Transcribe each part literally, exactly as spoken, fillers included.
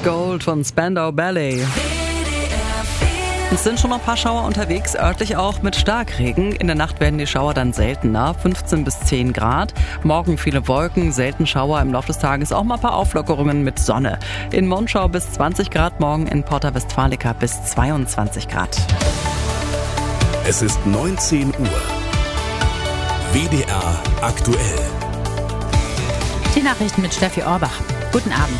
Gold von Spandau Ballet. Es sind schon noch ein paar Schauer unterwegs, örtlich auch mit Starkregen. In der Nacht werden die Schauer dann seltener, fünfzehn bis zehn Grad. Morgen viele Wolken, selten Schauer, im Laufe des Tages auch mal ein paar Auflockerungen mit Sonne. In Monschau bis zwanzig Grad, morgen in Porta Westfalica bis zweiundzwanzig Grad. Es ist neunzehn Uhr. W D R aktuell. Die Nachrichten mit Steffi Orbach. Guten Abend.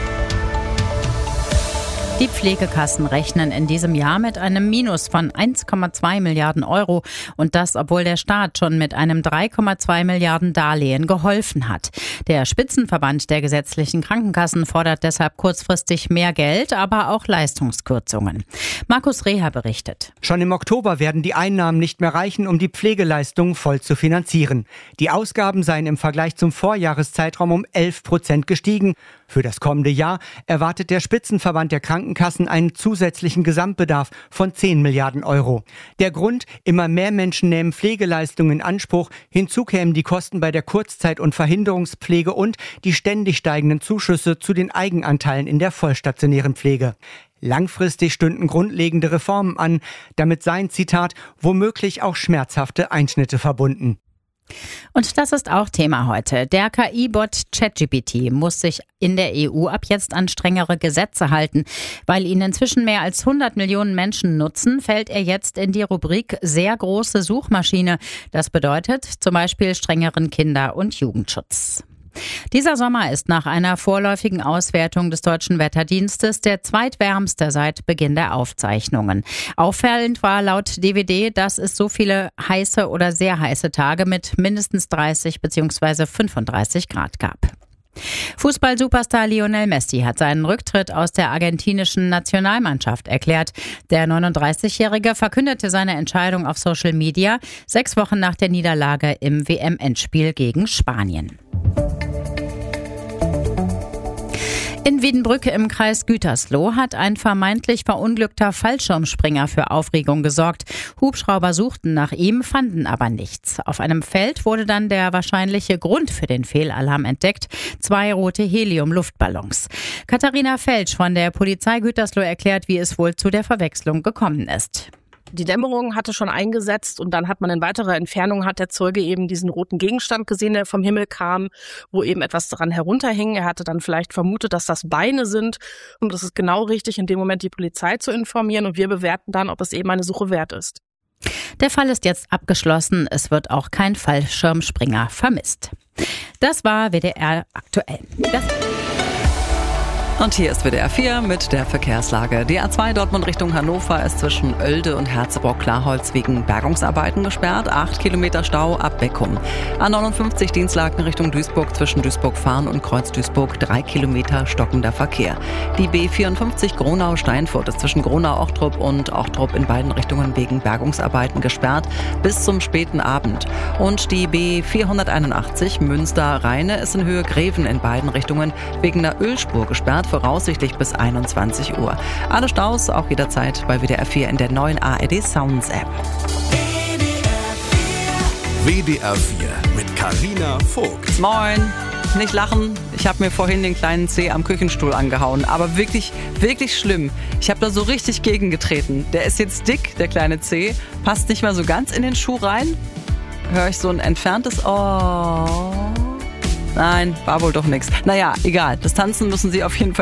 Die Pflegekassen rechnen in diesem Jahr mit einem Minus von eins Komma zwei Milliarden Euro und das, obwohl der Staat schon mit einem drei Komma zwei Milliarden Darlehen geholfen hat. Der Spitzenverband der gesetzlichen Krankenkassen fordert deshalb kurzfristig mehr Geld, aber auch Leistungskürzungen. Markus Reher berichtet. Schon im Oktober werden die Einnahmen nicht mehr reichen, um die Pflegeleistungen voll zu finanzieren. Die Ausgaben seien im Vergleich zum Vorjahreszeitraum um elf Prozent gestiegen. Für das kommende Jahr erwartet der Spitzenverband der Krankenkassen einen zusätzlichen Gesamtbedarf von zehn Milliarden Euro. Der Grund: immer mehr Menschen nehmen Pflegeleistungen in Anspruch. Hinzu kämen die Kosten bei der Kurzzeit- und Verhinderungspflege und die ständig steigenden Zuschüsse zu den Eigenanteilen in der vollstationären Pflege. Langfristig stünden grundlegende Reformen an. Damit seien, Zitat, womöglich auch schmerzhafte Einschnitte verbunden. Und das ist auch Thema heute. Der K I-Bot ChatGPT muss sich in der E U ab jetzt an strengere Gesetze halten. Weil ihn inzwischen mehr als hundert Millionen Menschen nutzen, fällt er jetzt in die Rubrik sehr große Suchmaschine. Das bedeutet zum Beispiel strengeren Kinder- und Jugendschutz. Dieser Sommer ist nach einer vorläufigen Auswertung des Deutschen Wetterdienstes der zweitwärmste seit Beginn der Aufzeichnungen. Auffallend war laut D W D, dass es so viele heiße oder sehr heiße Tage mit mindestens dreißig bzw. fünfunddreißig Grad gab. Fußball-Superstar Lionel Messi hat seinen Rücktritt aus der argentinischen Nationalmannschaft erklärt. Der neununddreißigjährige verkündete seine Entscheidung auf Social Media, sechs Wochen nach der Niederlage im W M-Endspiel gegen Spanien. In Wiedenbrück im Kreis Gütersloh hat ein vermeintlich verunglückter Fallschirmspringer für Aufregung gesorgt. Hubschrauber suchten nach ihm, fanden aber nichts. Auf einem Feld wurde dann der wahrscheinliche Grund für den Fehlalarm entdeckt: zwei rote Helium-Luftballons. Katharina Felsch von der Polizei Gütersloh erklärt, wie es wohl zu der Verwechslung gekommen ist. Die Dämmerung hatte schon eingesetzt und dann hat man in weiterer Entfernung, hat der Zeuge eben diesen roten Gegenstand gesehen, der vom Himmel kam, wo eben etwas dran herunterhing. Er hatte dann vielleicht vermutet, dass das Beine sind, und es ist genau richtig, in dem Moment die Polizei zu informieren, und wir bewerten dann, ob es eben eine Suche wert ist. Der Fall ist jetzt abgeschlossen. Es wird auch kein Fallschirmspringer vermisst. Das war W D R aktuell. Das Und hier ist W D R vier mit der Verkehrslage. Die A zwei Dortmund Richtung Hannover ist zwischen Oelde und Herzebrock-Klarholz wegen Bergungsarbeiten gesperrt. acht Kilometer Stau ab Beckum. A neunundfünfzig Dienstlaken Richtung Duisburg zwischen Duisburg-Fahren und Kreuz Duisburg. drei Kilometer stockender Verkehr. Die B vierundfünfzig Gronau-Steinfurt ist zwischen Gronau-Ochtrup und Ochtrup in beiden Richtungen wegen Bergungsarbeiten gesperrt bis zum späten Abend. Und die B vierhunderteinundachtzig Münster-Rheine ist in Höhe Greven in beiden Richtungen wegen einer Ölspur gesperrt, voraussichtlich bis einundzwanzig Uhr. Alle Staus auch jederzeit bei W D R vier in der neuen A R D Sounds App. W D R vier mit Carina Vogt. Moin. Nicht lachen, ich habe mir vorhin den kleinen Zeh am Küchenstuhl angehauen, aber wirklich, wirklich schlimm. Ich habe da so richtig gegengetreten. Der ist jetzt dick, der kleine Zeh, passt nicht mehr so ganz in den Schuh rein. Höre ich so ein entferntes Oh. Nein, war wohl doch nichts. Naja, egal. Das Tanzen müssen Sie auf jeden Fall